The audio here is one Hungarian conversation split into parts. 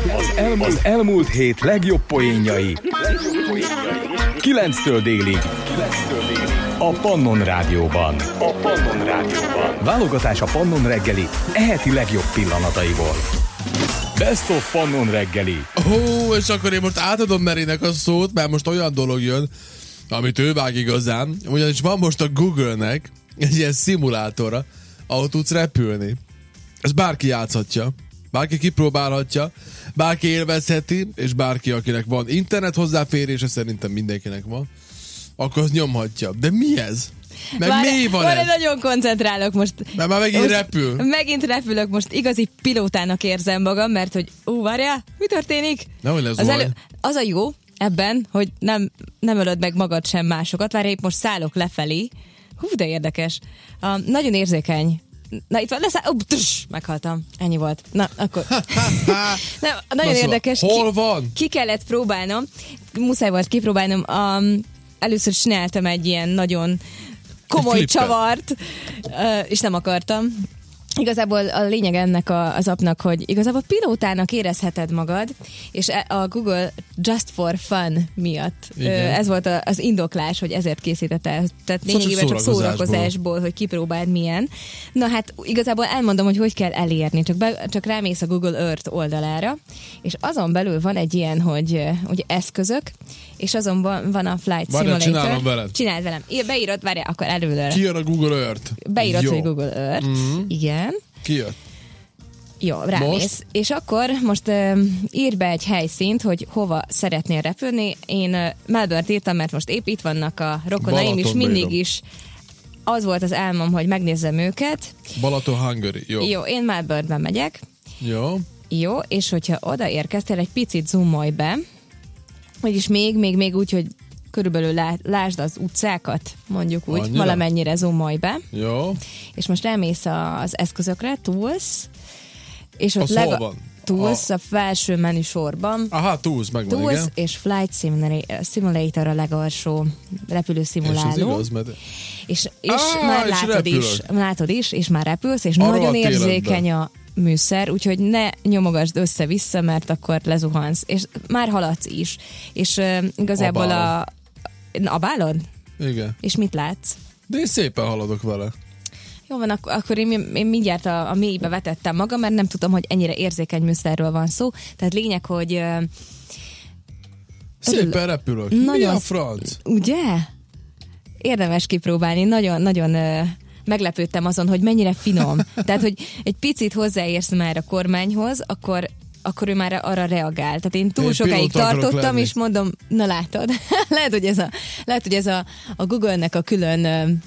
Az elmúlt hét legjobb poénjai 9-től délig a Pannon Rádióban. Válogatás a Pannon reggeli eheti legjobb pillanataiból. Best of Pannon reggeli. És akkor én most átadom Merinek a szót, mert most olyan dolog jön, amit ő vág igazán, ugyanis van most a Google-nek egy ilyen szimulátora, ahol tudsz repülni. Ez bárki játszhatja, bárki kipróbálhatja, bárki élvezheti, és bárki, akinek van internet hozzáférése, szerintem mindenkinek van, akkor az nyomhatja. De mi ez? Meg mi van ez? Nagyon koncentrálok most. Mert már megint repül. Megint repülök, most igazi pilótának érzem magam, mert hogy várjál, mi történik? Nehogy lesz az a jó ebben, hogy nem ölöd meg magad sem másokat, várjál, épp most szállok lefelé. Hú, de érdekes. Nagyon érzékeny. Na, itt van, meghaltam. Ennyi volt. Na, akkor. Nagyon érdekes. Hol van? Ki kellett próbálnom. Muszáj volt kipróbálnom. Először csináltam egy ilyen nagyon komoly csavart, és nem akartam. Igazából a lényeg ennek az appnak, hogy igazából pilótának érezheted magad, és a Google Just for Fun miatt. Ez volt az indoklás, hogy ezért készítette el. Tehát lényegében csak szórakozásból, hogy kipróbáld milyen. Na hát igazából elmondom, hogy kell elérni. Csak rámész a Google Earth oldalára, és azon belül van egy ilyen, hogy eszközök, és azon van a Flight Simulator. Csinálom veled. Csináld velem. Beírod, várjál, akkor előre. Kijön a Google Earth. Beírod, hogy Google Earth. Igen. Kijön. Jó, rámész. És akkor most írj be egy helyszínt, hogy hova szeretnél repülni. Én Melbourne-t írtam, mert most épp itt vannak a rokonaim, és mindig is az volt az álmom, hogy megnézzem őket. Balaton, Hungary. Jó, én Melbourne-ben megyek. Jó, és hogyha odaérkeztél, egy picit zoomolj be, vagyis még úgy, hogy körülbelül lásd az utcákat, mondjuk úgy, annyira? Valamennyire zoomolj be. Jó. És most elmész az eszközökre, Tools, és ott Tools a felső menü sorban. Aha, Tools, megvan, Tools igen. és Flight Simulator a legalsó repülőszimuláló. És már látod is, és már repülsz, és nagyon érzékeny a műszer, úgyhogy ne nyomogasd össze-vissza, mert akkor lezuhansz. És már haladsz is. És igazából abálod? Igen. És mit látsz? De én szépen haladok vele. Jó van, akkor én mindjárt a mélybe vetettem magam, mert nem tudom, hogy ennyire érzékeny műszerről van szó. Tehát lényeg, hogy szépen repülök. Nagyon, mi a franc? Ugye? Érdemes kipróbálni. Nagyon meglepődtem azon, hogy mennyire finom. Tehát, hogy egy picit hozzáérsz már a kormányhoz, akkor ő már arra reagál. Tehát én túl sokáig tartottam, és mondom, na látod, lehet, hogy ez a Google-nek a külön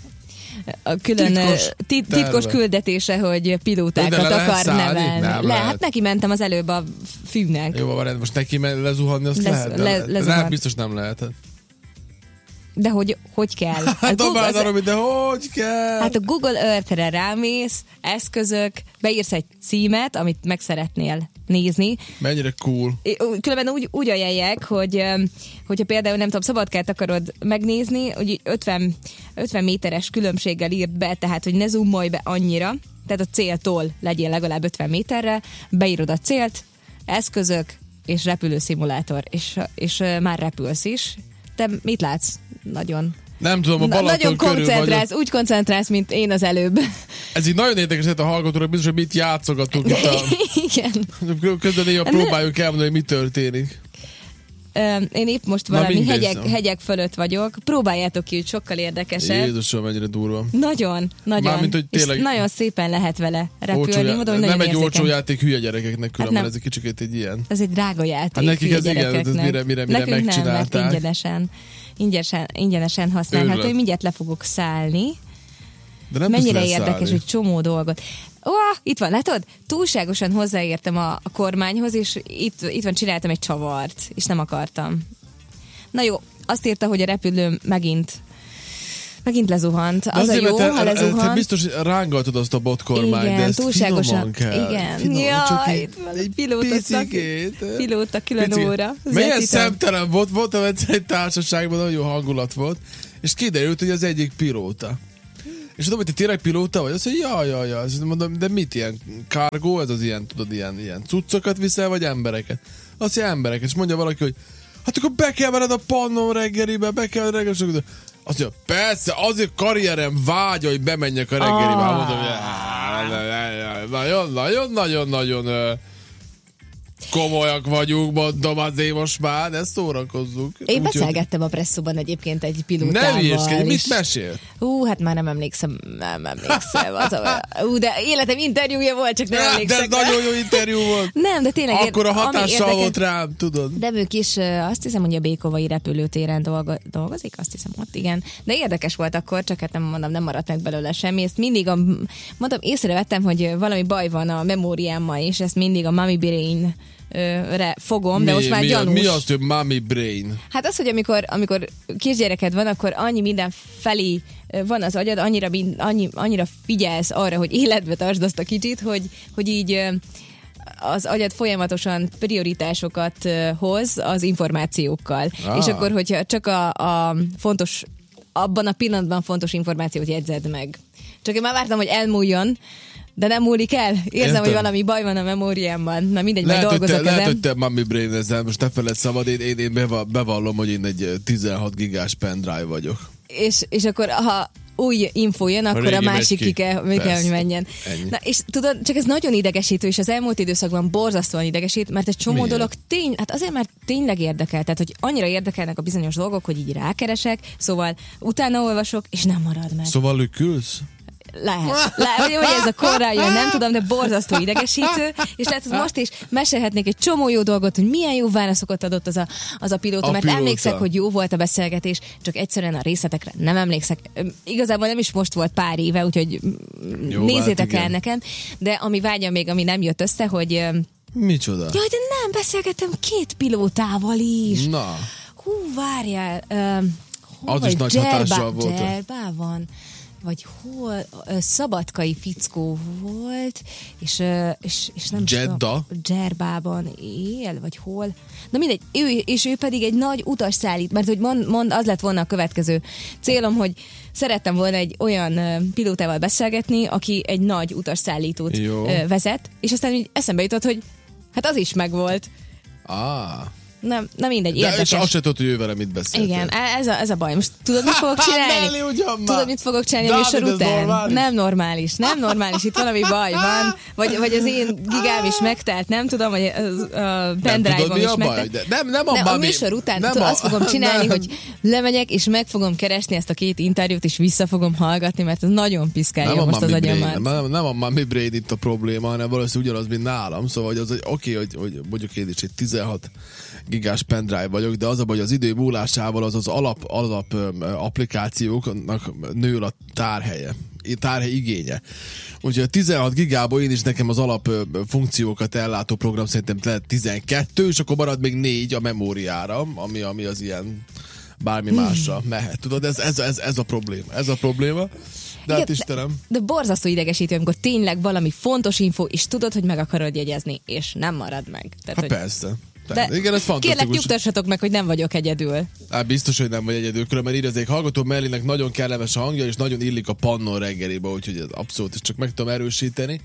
titkos küldetése, hogy pilótákat akar nevelni. Hát neki mentem az előbb a fűnek. Jó, van, most neki lezuhanni azt lehet? Nem, biztos nem lehet. De hogy kell? Hát hogy kell? Hát a Google Earth-re rámész, eszközök, beírsz egy címet, amit meg szeretnél nézni. Mennyire cool. Különben úgy ajánlják, hogyha például nem tudom, Szabadkát akarod megnézni, hogy 50 méteres különbséggel írd be, tehát hogy ne zoomolj be annyira, tehát a céltól legyél legalább 50 méterre, beírod a célt, eszközök és repülőszimulátor, és már repülsz is. Te mit látsz? Nagyon. Nem tudom, a Balaton körül vagyok. Úgy koncentrálsz, mint én az előbb. Ez így nagyon érdekes, hogy a hallgatóra biztos, hogy mit játszogatunk itt Igen. Közben néha próbáljuk elmondani, hogy mi történik. Én épp most valami hegyek fölött vagyok. Próbáljátok ki, hogy sokkal érdekesebb. Jézusom, mennyire durva. Nagyon. Mármint, hogy tényleg... És nagyon szépen lehet vele repülni. Mondom, nem egy olcsó játék hülye gyerekeknek, különben ez egy kicsit egy ilyen. Ez egy drága játék. Hát nekik ez igen, ez mire megcsinálták. Ingyenesen használható, hogy mindjárt le fogok szállni. De nem mennyire érdekes, hogy csomó dolgot. Itt van, látod? Túlságosan hozzáértem a kormányhoz, és itt van, csináltam egy csavart, és nem akartam. Na jó, azt írta, hogy a repülő megint lezuhant. Az a jó, ha lezuhant. Te biztos rángatod azt a botkormányt, igen, de ezt túlságosan kell. Igen, jaj, pilóta külön óra. Milyen szemtelen volt, voltam egyszer egy társaságban, nagyon jó hangulat volt, és kiderült, hogy az egyik pilóta És tudom, hogy te tényleg pilóta vagy? Azt mondja, ja. Azt mondom, de mit ilyen cargo? Ez az ilyen, tudod, ilyen cuccokat viszel, vagy embereket? Azt mondja, embereket. És mondja valaki, hogy hát akkor be kell veled a Pannon reggelibe, azt mondja, persze, azért karrierem vágya, hogy bemenjek a reggelibe. Mondom, nagyon komolyak vagyunk, mondom, azért most már, ne szórakozzunk. Én beszélgettem a Presszóban egyébként egy pilótával. Nem hírskedj, mit mesél? Hát már nem emlékszem. De életem interjúja volt, csak nem emlékszem. De nagyon jó interjú volt. Nem, de tényleg. Akkor a hatással volt rám, tudod. De ők is, azt hiszem, hogy a Békovai repülőtéren dolgozik, azt hiszem, ott igen. De érdekes volt akkor, csak hát nem maradt meg belőle semmi. Ezt mindig mondom, észrevettem, hogy valami baj van a memóriámmal, és ezt mindig a Mommy Brain fogom, de most már gyanús. Mi az, hogy Mommy Brain? Hát az, hogy amikor kisgyereked van, akkor annyi minden felé van az agyad, annyira figyelsz arra, hogy életbe tartsd azt a kicsit, hogy így az agyad folyamatosan prioritásokat hoz az információkkal. És akkor, hogyha csak a fontos, abban a pillanatban fontos információt jegyzed meg. Csak én már vártam, hogy elmúljon, de nem múlik el. Érzem, hogy valami baj van a memóriámban. Na mindegy, majd dolgozok ezen. Lehet, hogy te Mommy Brain ezzel, most te feled szabad, én bevallom, hogy én egy 16 gigás pendrive vagyok. És akkor, ha új info jön, akkor a másik ki kell, hogy menjen. Ennyi. Na, és tudod, csak ez nagyon idegesítő, és az elmúlt időszakban borzasztóan idegesít, mert egy csomó dolog hát azért már tényleg érdekel, tehát hogy annyira érdekelnek a bizonyos dolgok, hogy így rákeresek, szóval utána olvasok, és nem marad meg. Szóval lükülsz? Lehet, hogy ez a korral jön, nem tudom, de borzasztó idegesítő, és lehet, hogy most is mesélhetnék egy csomó jó dolgot, hogy milyen jó válaszokat adott az a pilóta, mert emlékszek, hogy jó volt a beszélgetés, csak egyszerűen a részletekre nem emlékszek. Igazából nem is most volt pár éve, úgyhogy jó, nézzétek el nekem, de ami vágyam még, ami nem jött össze, hogy... Micsoda? Jaj, de nem, beszélgettem 2 pilótával is. Na. Hú, várjál. Az is nagy hatással volt. Dzerbában. Vagy hol, szabadkai fickó volt, és nem Jeddah? Dzerbában él, vagy hol. Na mindegy, ő pedig egy nagy utasszállít, mert hogy mond, az lett volna a következő célom, hogy szerettem volna egy olyan pilótával beszélgetni, aki egy nagy utasszállítót vezet, és aztán így eszembe jutott, hogy hát az is megvolt. Nem mindegy, érdekes. De azt se tudod, hogy ő vele mit beszélt. Igen, ez a baj. Most tudod, mit fogok csinálni? Tudod, mit fogok csinálni a műsor után? Nem normális. Itt valami baj van. Vagy az én gigám is megtelt, nem tudom, vagy a pendrive-om is megtelt. Nem a műsor után azt fogom csinálni, hogy lemegyek, és meg fogom keresni ezt a 2 interjút, és vissza fogom hallgatni, mert ez nagyon piszkálja most az agyamat. Nem a Mommy Brain itt a probléma, hanem valószínűleg ugyanaz, mint nálam. Szóval, hogy az oké, hogy mondjuk én is egy 16 gigás pendrive vagyok, de az a baj, hogy az idő múlásával az alap applikációknak nő a tárhely igénye. Úgyhogy a 16 gigából én is nekem az alap funkciókat ellátó program szerintem lehet 12, és akkor marad még 4 a memóriára, ami az ilyen bármi másra mehet. Tudod, ez a probléma. Ez a probléma. De hát Istenem. De borzasztó idegesítő, amikor tényleg valami fontos info, és tudod, hogy meg akarod jegyezni, és nem marad meg. Tehát, hát persze. De igen, ez fantasztikus. Kérlek, nyugtassatok meg, hogy nem vagyok egyedül. Biztos, hogy nem vagy egyedül, mert így az egy hallgató Mellinek nagyon kellemes a hangja, és nagyon illik a Pannon reggelibe, úgyhogy ez abszolút, és csak meg tudom erősíteni.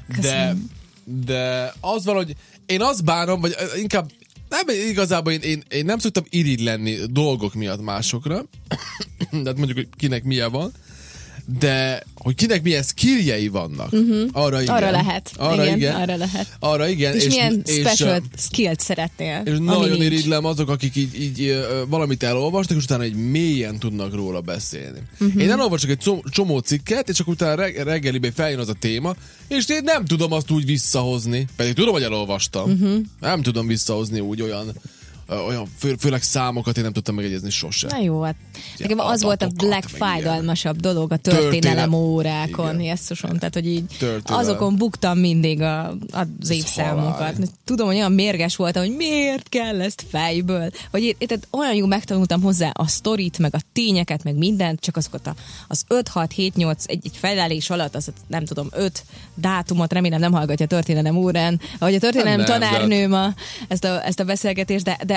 De az van, hogy én azt bánom, vagy inkább nem, igazából én nem szoktam irigy lenni dolgok miatt másokra, de hát mondjuk, hogy kinek milyen van, de hogy kinek milyen skilljei vannak, arra igen. Arra lehet. Arra igen. És milyen special skillt szeretnél. És nagyon irigylem azok, akik így valamit elolvastak, és utána egy mélyen tudnak róla beszélni. Én elolvasok egy csomó cikket, és akkor utána reggeliben feljön az a téma, és én nem tudom azt úgy visszahozni. Pedig tudom, hogy elolvastam. Nem tudom visszahozni úgy olyan főleg számokat én nem tudtam megegyezni sosem. Na jó, hát nekem az volt a legfájdalmasabb dolog a történelem órákon, jesszusom, tehát hogy így azokon buktam mindig az évszámokat. Tudom, hogy olyan mérges voltam, hogy miért kell ezt fejből. Vagy tehát olyan jó megtanultam hozzá a sztorit, meg a tényeket, meg mindent, csak azokat az 5, 6, 7, 8, egy felállés alatt, az nem tudom, 5 dátumot, remélem nem hallgatja a történelem órán, ahogy a történelem tanárnő ma ezt a beszélgetést, de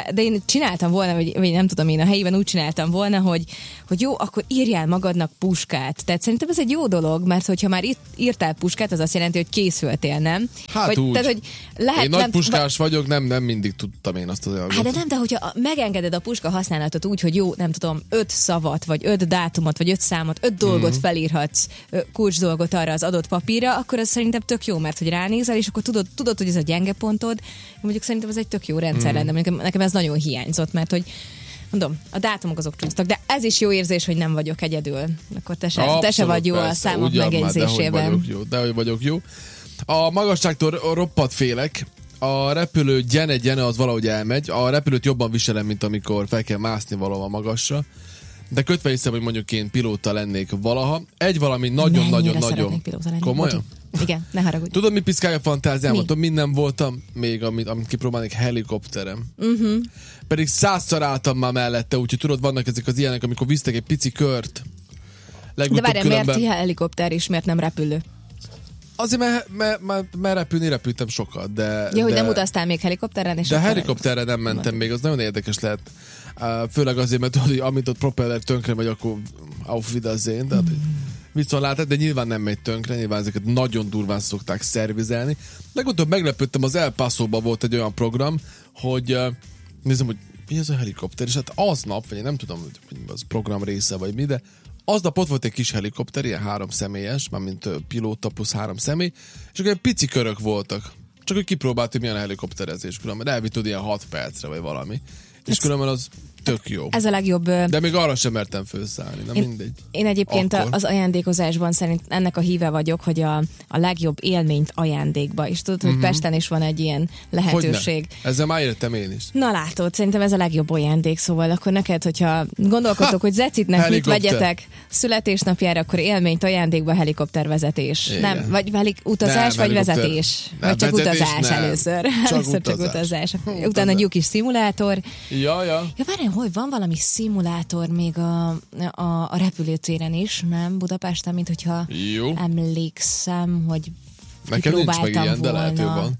de én csináltam volna, vagy nem tudom, én a helyben úgy csináltam volna, hogy jó, akkor írjál magadnak puskát. Tehát szerintem ez egy jó dolog, mert hogyha már írtál puskát, az azt jelenti, hogy készültél, nem? Hát vagy, úgy. Tehát, hogy lehet, én nagy puskás vagyok, nem mindig tudtam én azt az anyagot. Hát de nem, de hogyha megengeded a puska használatot úgy, hogy jó, nem tudom, 5 szavat, vagy 5 dátumot, vagy 5 számot, 5 dolgot felírhatsz, kulcs dolgot arra az adott papírra, akkor ez szerintem tök jó, mert hogy ránézel, és akkor tudod, hogy ez a gyenge pontod. Mondjuk szerintem ez egy tök jó rendszer lenne. Nekem ez nagyon hiányzott, mert hogy mondom, a dátumok azok csúsztak, de ez is jó érzés, hogy nem vagyok egyedül. Akkor te se vagy jó a számok megjegyzésében. De hogy vagyok jó. A magasságtól roppant félek. A repülő gyene az valahogy elmegy. A repülőt jobban viselem, mint amikor fel kell mászni valahol magasra. De kötve hiszem, hogy mondjuk én pilóta lennék valaha. Egy valami nagyon-nagyon-nagyon... Komolyan? Igen, ne haragudj. Tudod, mi piszkálja a fantáziámat? Minden voltam még, amit kipróbálnék helikopterem. Pedig 100-szor álltam már mellette, úgyhogy tudod, vannak ezek az ilyenek, amikor visztek egy pici kört. De várjál, miért helikopter is, miért nem repülő? Azért, mert repültem sokat, de... Ja, hogy nem utaztál még helikopteren? És de helikopterre nem mentem még, az nagyon érdekes lehet. Főleg azért, mert tudod, hogy amit ott propeller tönkre megy, akkor auf Wiedersehen, tehát viszont látod, de nyilván nem megy tönkre, nyilván ezeket nagyon durván szokták szervizelni. Legutóbb meglepődtem, az El Paso-ban volt egy olyan program, hogy nézem, hogy mi ez a helikopter, és hát aznap, vagy én nem tudom, hogy az program része, vagy mi, de aznap ott volt egy kis helikopter, ilyen 3 személyes, mármint pilóta plusz 3 személy, és akkor pici körök voltak. Csak hogy kipróbált, hogy milyen a helikopterezés, különben elvitt ilyen 6 percre, vagy valami. És különben az tök jó. Ez a legjobb... De még arra sem mertem felszállni, na mindegy. Én egyébként akkor az ajándékozásban szerint ennek a híve vagyok, hogy a legjobb élményt ajándékba. És tudod, hogy Pesten is van egy ilyen lehetőség. Hogyne? Ezzel már értem én is. Na látod, szerintem ez a legjobb ajándék, szóval akkor neked, hogyha gondolkodtok, hogy Zecitnek mit vegyetek születésnapjára, akkor élményt ajándékba helikoptervezetés. Igen. Nem? Vagy utazás, vagy vezetés? Nem, vagy csak vezetés, először? nem. Először csak utazás. Utána utazás. egy jó kis szimulátor. Ja, várjál, hogy van valami szimulátor még a repülőtéren is, nem? Budapesten, mint hogyha emlékszem, hogy nekem nincs meg ilyen, de lehet, hogy van.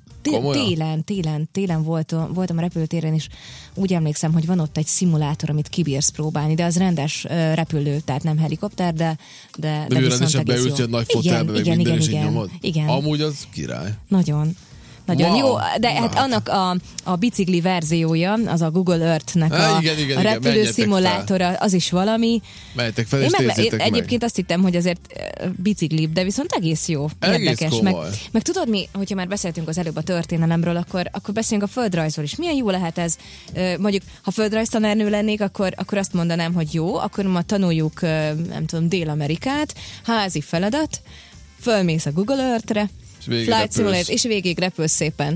Télen voltam a repülőtéren, is. Úgy emlékszem, hogy van ott egy szimulátor, amit kibírsz próbálni, de az rendes repülő, tehát nem helikopter, de viszont egész jó. Egy nagy fotelbe, meg minden is így nyomod? Igen. Amúgy az király. Nagyon jó, de hát annak a bicikli verziója, az a Google Earth-nek a repülő szimulátora, az is valami. Menjetek fel, és nézzétek meg. Egyébként azt hittem, hogy azért biciklib, de viszont egész jó, érdekes. Meg tudod mi, hogyha már beszéltünk az előbb a történelemről, akkor beszéljünk a földrajzról is. Milyen jó lehet ez? Mondjuk, ha földrajztanárnő lennék, akkor azt mondanám, hogy jó, akkor ma tanuljuk, nem tudom, Dél-Amerikát, házi feladat, fölmész a Google Earth-re, Flight Simulator, és végig repülsz szépen.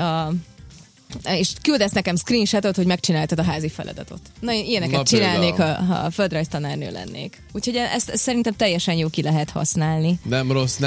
És küldesz nekem screenshotot, hogy megcsináltad a házi feladatot. Na, én ilyeneket csinálnék, ha földrajztanárnő lennék. Úgyhogy ezt szerintem teljesen jó ki lehet használni. Nem rossz,